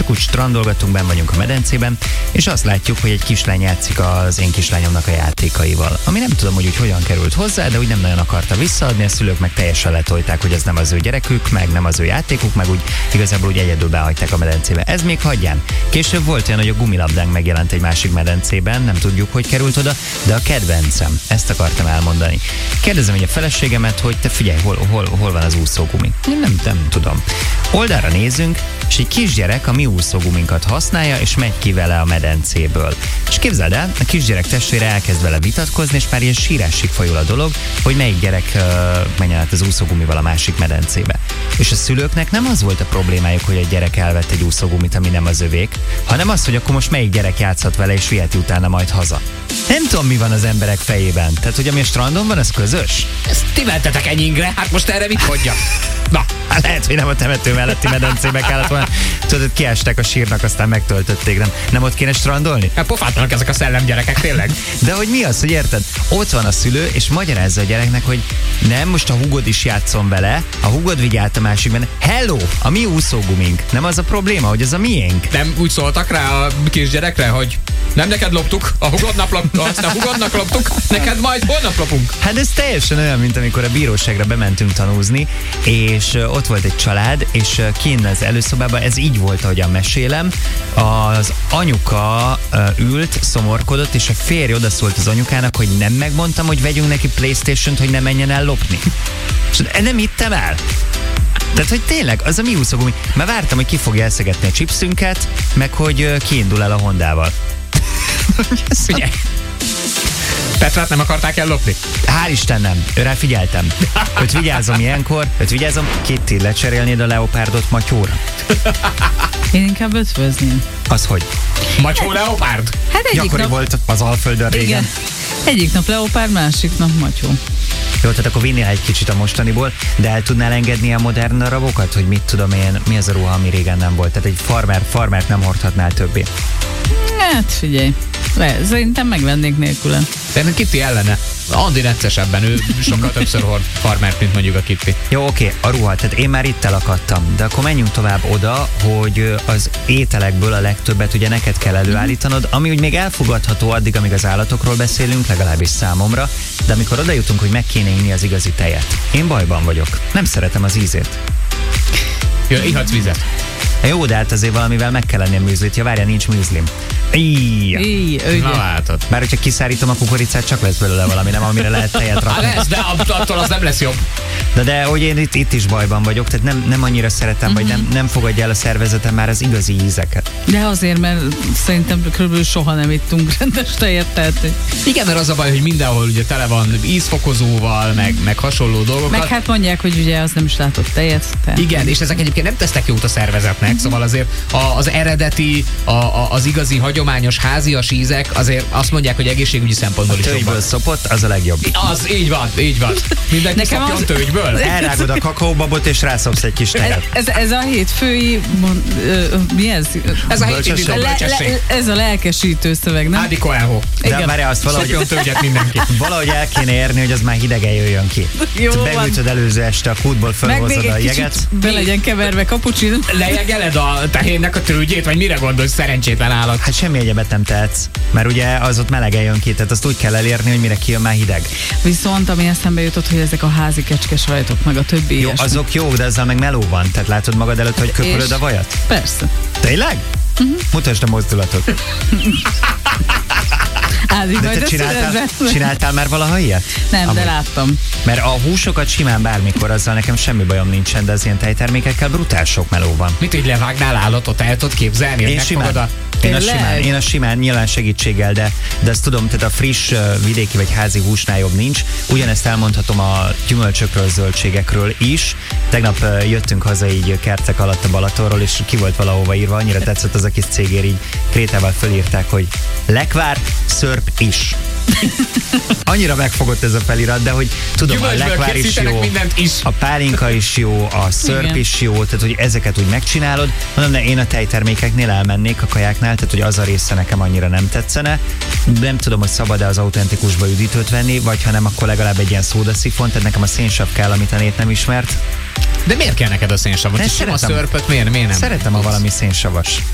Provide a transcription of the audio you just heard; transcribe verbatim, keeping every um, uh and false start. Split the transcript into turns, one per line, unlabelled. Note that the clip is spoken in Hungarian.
csak úgy strandolgatunk, benn vagyunk a medencében, és azt látjuk, hogy egy kislány játszik az én kislányomnak a játékaival. Ami nem tudom, hogy úgy hogyan került hozzá, de úgy nem nagyon akarta visszaadni, a szülők meg teljesen letolták, hogy ez nem az ő gyerekük, meg nem az ő játékuk, meg úgy igazából úgy egyedül behagyták a medencébe. Ez még hagyján. Később volt olyan, hogy a gumilabdánk megjelent egy másik medencében, nem tudjuk, hogy került oda, de a kedvencem, ezt akartam elmondani. Kérdezem, hogy a feleségemet, hogy te figyelj, hol, hol, hol van az úszógumi? Én nem, nem tudom. Oldalra nézünk, és egy kisgyerek a mi úszóguminkat használja, és megy ki vele a medencéből. És képzeld el, a kisgyerek testvére elkezd vele vitatkozni, és már ilyen sírásig folyul a dolog, hogy melyik gyerek uh, menjen át az úszógumival a másik medencébe. És a szülőknek nem az volt a problémájuk, hogy egy gyerek elvett egy úszógumit, ami nem az övék, hanem az, hogy akkor most melyik gyerek játszhat vele, és viheti utána majd haza. Nem tudom, mi van az emberek fejében. Tehát, hogy ami a strandon van, az közös?
Ezt ti mentetek enyingre, hát most erre mit mondjak? Na,
hát lehet, hogy nem a temető melletti medencébe kellett volna. Tudod, kiásták a sírnak, aztán megtöltötték. Nem, nem ott kéne strandolni?
Hát pofátlanak ezek a szellemgyerekek, tényleg.
De hogy mi az, hogy érted? Ott van a szülő, és magyarázza a gyereknek, hogy nem, most a húgod is játszon vele, a húgod vigy át a másikben. Hello, a mi úszógumink. Nem az a probléma, hogy az a miénk.
Nem úgy szóltak rá a kisgyerekre, hogy nem neked loptuk, a hugodnak loptuk, azt a hugodnak loptuk, neked majd holnap lopunk.
Hát ez teljesen olyan, mint amikor a bíróságra bementünk tanúzni, és ott volt egy család, és kint az előszobában, ez így volt, ahogyan mesélem, az anyuka ült, szomorkodott, és a férj odaszólt az anyukának, hogy nem megmondtam, hogy vegyünk neki PlayStation-t, hogy ne menjen el lopni. És nem hittem el. Tehát, hogy tényleg, az a mi úszógumi. Már vártam, hogy ki fogja elszegetni a chipsünket, meg hogy kiindul el a Hondával.
Figyelj! Petrát nem akarták ellopni?
Hál' Isten nem. Őrá figyeltem. Őt vigyázom ilyenkor, őt vigyázom. Kitty, lecserélnéd a leopárdot Matyóra?
Én inkább ötvözném.
Az hogy?
Matyó leopárd?
Hát egyik
Gyakori
nap...
volt az Alföldön régen.
Igen. Egyik nap leopárd, másik nap matyó.
Jó, tehát akkor vinnél egy kicsit a mostaniból, de el tudnál engedni a modern darabokat, hogy mit tudom én, mi az a ruha, ami régen nem volt? Tehát egy farmer, farmert nem hordhatnál többé.
Hát figyelj, le, szerintem megvennék nélküle.
De Kitty ellene. Andi neccesebben, ő sokkal többször hord farmert, mint mondjuk a Kitty.
Jó, oké, a ruha, tehát én már itt elakadtam, de akkor menjünk tovább oda, hogy az ételekből a legtöbbet ugye neked kell előállítanod, ami úgy még elfogadható addig, amíg az állatokról beszélünk, legalábbis számomra, de amikor oda jutunk, hogy meg kéne inni az igazi tejet. Én bajban vagyok. Nem szeretem az ízét.
Jó, ihatsz vizet.
Jó, de hát azért valamivel meg kell lenni a műzlit. Ja, várjál, nincs műzlim. Íj.
Íj,
Na látod.
Bár hogyha kiszárítom a kukoricát, csak lesz belőle valami, nem amire lehet tejet rakni.
Hát lesz, de attól az nem lesz jobb.
De, de hogy én itt, itt is bajban vagyok, tehát nem, nem annyira szeretem, uh-huh. vagy nem, nem fogadja el a szervezetem már az igazi ízeket.
De azért, mert szerintem körülbelül soha nem ittunk rendes tejet, tehát...
Igen, mert az a baj, hogy mindenhol ugye tele van ízfokozóval, meg, meg hasonló dolgokat.
Meg hát mondják, hogy ugye az nem is látott tejet. Tehát...
Igen, és ezek egyébként nem tesznek jót a szervezetnek, uh-huh. szóval azért a, az eredeti, a, a, az igazi hagyományos házias ízek azért azt mondják, hogy egészségügyi szempontból is
jobbak. Szopott, az a legjobb.
Az, így van, így van. Mindenki
Nekem
szopjon
az...
tőgyből.
Elrágod a kakaóbabot és rászopsz egy kis tejet.
Ez, ez, ez a hétfői... Mon, ö, mi ez?
Ez a hétfői bölcsesség.
Ez a lelkesítő szöveg, nem?
Ádi Coelho.
De várjál, azt valahogy...
Szopjon tőgyet mindenki.
Valahogy el kéne érni, hogy az már hidegen jöjjön ki.
Jó van.
Beütöd előző este a kútból, fölhozod a jeget.
Be legyen keverve kapucsin.
Lejegeled a tehénnek a tőgyét, vagy mire gondolsz, szerencsétlen állat?
Hát semmi egyebet nem tehetsz, mert ugye az ott melegen jön ki, tehát azt úgy kell elérni, hogy mire kijön, már hideg.
Viszont ami eszembe jutott, hogy ezek a házi kecskes vajtok, meg a többi
jó,
ilyesmi.
Azok jók, de ezzel meg meló van, tehát látod magad előtt, hogy köpölöd a vajat?
Persze.
Tényleg? Uh-huh. Mutasd a mozdulatot.
Ádi,
de te csináltál, csináltál már valaha ilyet?
Nem,
Amúgy.
De láttam.
Mert a húsokat simán bármikor, azzal nekem semmi bajom nincsen, de az ilyen tejtermékekkel brutál sok meló van.
Mit, hogy levágnál állatot, el tudod képzelni?
Én simán. A... Én a, simán, én a simán, nyilván segítséggel, de, de ezt tudom, tehát a friss vidéki vagy házi húsnál jobb nincs. Ugyanezt elmondhatom a gyümölcsökről, zöldségekről is. Tegnap jöttünk haza így kertek alatt a Balatonról, és ki volt valahova írva, annyira tetszett az a kis cégér, így krétával fölírták, hogy lekvár, szörp is. Annyira megfogott ez a felirat, de hogy tudom, a lekvár is jó,
is.
a pálinka is jó, a szörp igen. is jó, tehát hogy ezeket úgy megcsinálod. Mondom, de én a tejtermékeknél elmennék, a kajáknál, tehát hogy az a része nekem annyira nem tetszene. Nem tudom, hogy szabad-e az autentikusba üdítőt venni, vagy ha nem, akkor legalább egy ilyen szódaszifon, tehát nekem a szénsav kell, amit a nét nem ismert.
De miért kell neked a szénsavot? És a szörpöt miért, miért nem?
Szeretem, ha valami szénsavas.